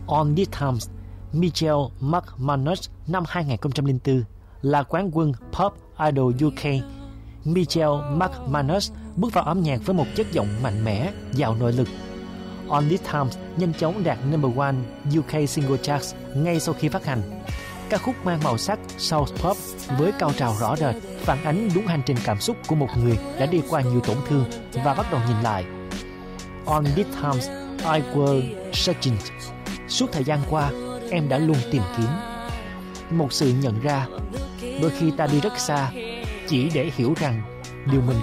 On These Times, Michelle McManus năm 2004 là quán quân Pop Idol UK. Michelle McManus bước vào âm nhạc với một chất giọng mạnh mẽ, giàu nội lực. On These Times nhanh chóng đạt number one UK Single Charts ngay sau khi phát hành. Ca khúc mang màu sắc Soul Pop với cao trào rõ rệt, phản ánh đúng hành trình cảm xúc của một người đã đi qua nhiều tổn thương và bắt đầu nhìn lại. On These Times, I was searching. Suốt thời gian qua, em đã luôn tìm kiếm. Một sự nhận ra, đôi khi ta đi rất xa, chỉ để hiểu rằng điều mình